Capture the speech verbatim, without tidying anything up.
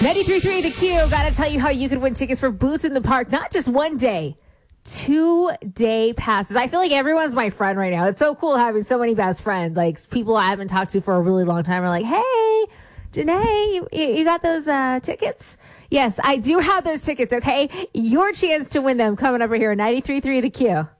ninety-three point three The Q. Gotta tell you how you could win tickets for Boots in the Park. Not just one day, two day passes. I feel like everyone's my friend right now. It's so cool having so many best friends. Like people I haven't talked to for a really long time are like, hey, Janae, you, you got those uh, tickets? Yes, I do have those tickets, okay? Your chance to win them coming up right here at ninety-three point three The Q.